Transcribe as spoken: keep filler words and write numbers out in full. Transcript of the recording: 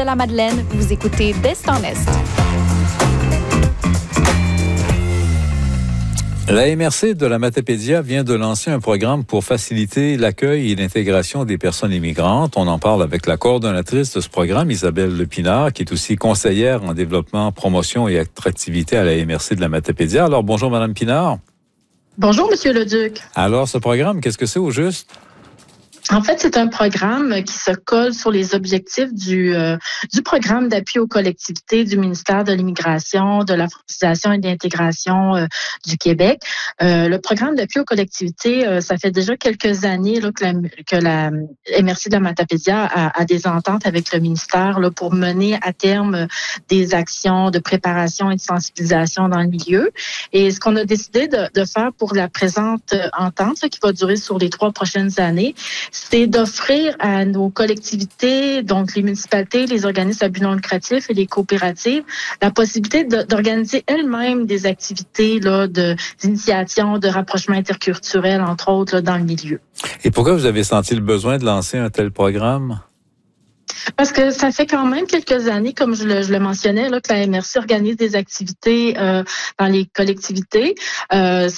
de la Madeleine. Vous écoutez d'Est en Est. La M R C de la Matapédia vient de lancer un programme pour faciliter l'accueil et l'intégration des personnes immigrantes. On en parle avec la coordonnatrice de ce programme, Isabelle Lepinard, qui est aussi conseillère en développement, promotion et attractivité à la M R C de la Matapédia. Alors, bonjour, Madame Pinard. Bonjour, Monsieur Leduc. Alors, ce programme, qu'est-ce que c'est au juste? En fait, c'est un programme qui se colle sur les objectifs du, euh, du programme d'appui aux collectivités du ministère de l'Immigration, de la francisation et de l'intégration euh, du Québec. Euh, le programme d'appui aux collectivités, euh, ça fait déjà quelques années là, que, la, que la M R C de la Matapédia a, a des ententes avec le ministère là, pour mener à terme des actions de préparation et de sensibilisation dans le milieu. Et ce qu'on a décidé de, de faire pour la présente entente, là, qui va durer sur les trois prochaines années, c'est d'offrir à nos collectivités, donc les municipalités, les organismes à but non lucratif et les coopératives, la possibilité de, d'organiser elles-mêmes des activités là, de, d'initiation, de rapprochement interculturel, entre autres, là, dans le milieu. Et pourquoi vous avez senti le besoin de lancer un tel programme? Parce que ça fait quand même quelques années, comme je le, je le mentionnais, là, que la M R C organise des activités euh, dans les collectivités. Euh,